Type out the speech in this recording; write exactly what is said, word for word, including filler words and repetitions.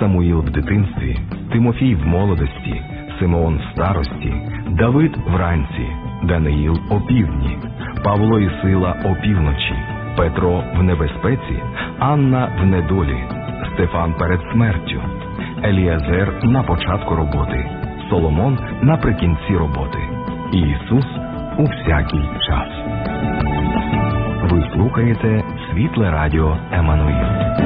Самуїл в дитинстві, Тимофій в молодості, Симеон в старості, Давид вранці, Даниїл опівдні, Павло і Сила опівночі, Петро в небезпеці, Анна в недолі, Стефан перед смертю, Еліазер на початку роботи, Соломон наприкінці роботи, і Ісус у всякий час. Ви слухаєте Світле Радіо Еммануїл.